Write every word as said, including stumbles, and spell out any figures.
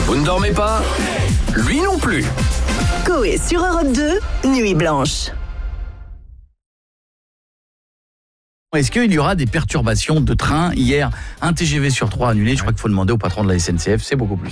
Vous ne dormez pas ? Lui non plus. Coé sur Europe deux, Nuit Blanche. Est-ce qu'il y aura des perturbations de train ? Hier, un T G V sur trois annulé. Je crois qu'il faut demander au patron de la S N C F, c'est beaucoup plus.